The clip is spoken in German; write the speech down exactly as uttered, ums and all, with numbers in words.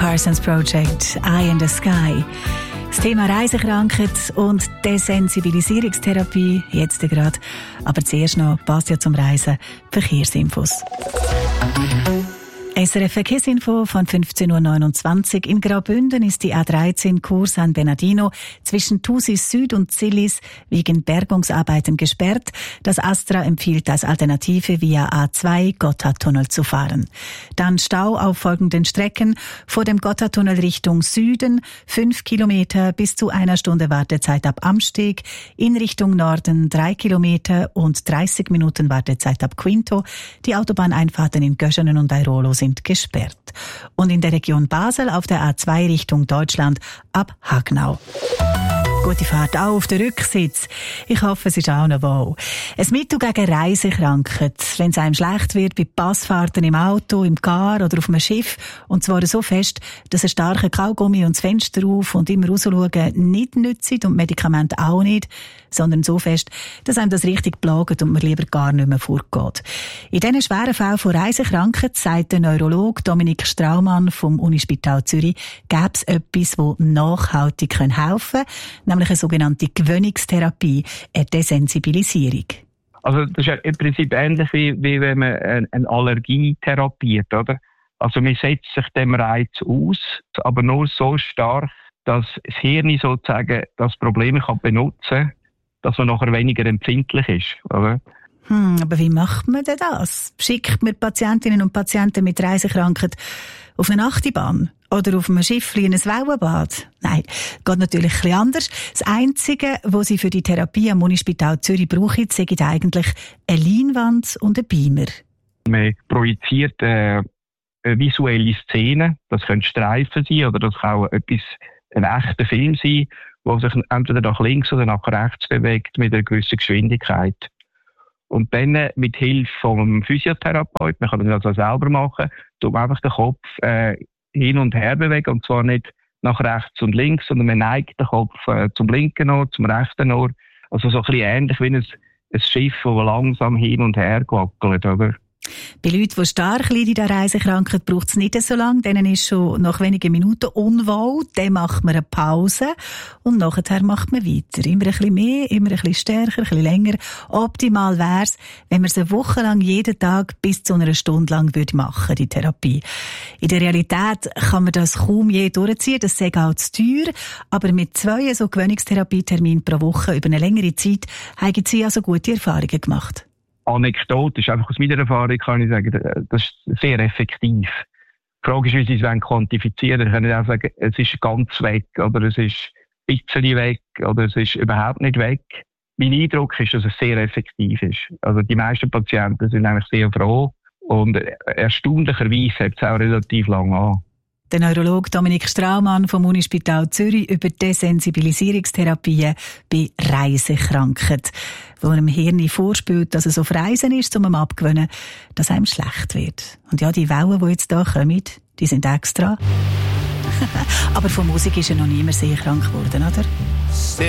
Parsons Project, Eye in the Sky. Das Thema Reisekrankheit und Desensibilisierungstherapie jetzt gerade. Aber zuerst noch passt ja zum Reisen Verkehrsinfos. S R F Verkehrsinfo von fünfzehn Uhr neunundzwanzig. In Graubünden ist die A dreizehn Chur San Bernardino zwischen Thusis Süd und Zillis wegen Bergungsarbeiten gesperrt. Das Astra empfiehlt als Alternative via A zwei Gotthardtunnel zu fahren. Dann Stau auf folgenden Strecken: vor dem Gotthardtunnel Richtung Süden fünf Kilometer bis zu einer Stunde Wartezeit ab Amsteg, in Richtung Norden drei Kilometer und dreißig Minuten Wartezeit ab Quinto. Die Autobahneinfahrten in Göschenen und Airolo sind gesperrt. Und in der Region Basel auf der A zwei Richtung Deutschland ab Hagnau. Gute Fahrt auch auf den Rücksitz. Ich hoffe, es ist auch noch wohl. Ein Mittel gegen Reisekrankheit. Wenn es einem schlecht wird bei Passfahrten im Auto, im Car oder auf einem Schiff, und zwar so fest, dass ein starker Kaugummi und das Fenster auf und immer rausschauen nicht nützt und Medikamente auch nicht, sondern so fest, dass einem das richtig plagt und man lieber gar nicht mehr vorgeht. In diesen schweren Fällen von Reisekrankheit, sagt der Neurologe Dominik Straumann vom Unispital Zürich, gäbe es etwas, das nachhaltig helfen kann, nämlich eine sogenannte Gewöhnungstherapie, eine Desensibilisierung. Also das ist ja im Prinzip ähnlich wie, wie wenn man eine Allergie therapiert, oder? Also man setzt sich dem Reiz aus, aber nur so stark, dass das Hirn sozusagen das Problem kann benutzen kann, dass man nachher weniger empfindlich ist, oder? Hm, aber wie macht man denn das? Schickt man Patientinnen und Patienten mit Reisekrankheit auf eine Achterbahn oder auf einem Schiffli in ein Wellenbad? Nein, geht natürlich ein bisschen anders. Das Einzige, was sie für die Therapie am Unispital Zürich brauchen, sind eigentlich eine Leinwand und ein Beamer. Man projiziert äh, eine visuelle Szene, das können Streifen sein oder das kann auch etwas, ein echter Film sein, der sich entweder nach links oder nach rechts bewegt mit einer gewissen Geschwindigkeit. Und dann mit Hilfe vom Physiotherapeut, man kann das auch selber machen, tut man einfach den Kopf äh, hin und her bewegen, und zwar nicht nach rechts und links, sondern man neigt den Kopf äh, zum linken Ohr, zum rechten Ohr. Also so ein bisschen ähnlich wie ein, ein Schiff, das langsam hin und her wackelt, oder? Bei Leuten, die stark leiden an Reisekrankheit, braucht es nicht so lange. Denen ist schon nach wenigen Minuten unwohl. Dann macht man eine Pause und nachher macht man weiter. Immer ein bisschen mehr, immer ein bisschen stärker, ein bisschen länger. Optimal wäre es, wenn man es eine Woche lang jeden Tag bis zu einer Stunde lang würde machen, die Therapie. In der Realität kann man das kaum je durchziehen. Das ist auch zu teuer. Aber mit zwei so Gewöhnungstherapieterminen pro Woche über eine längere Zeit haben sie also gute Erfahrungen gemacht. Anekdotisch, einfach aus meiner Erfahrung kann ich sagen, das ist sehr effektiv. Die Frage ist, wie sie es quantifizieren wollen. Ich kann nicht auch sagen, es ist ganz weg, oder es ist ein bisschen weg, oder es ist überhaupt nicht weg. Mein Eindruck ist, dass es sehr effektiv ist. Also die meisten Patienten sind eigentlich sehr froh und erstaunlicherweise hält es auch relativ lang an. Der Neurologe Dominik Straumann vom Unispital Zürich über Desensibilisierungstherapien bei Reisekrankheit, wo einem Hirn vorspielt, dass es auf Reisen ist, um ihm abzugewöhnen, dass einem schlecht wird. Und ja, die Wellen, die jetzt hier kommen, die sind extra. Aber von Musik ist ja noch niemand sehr krank geworden, oder?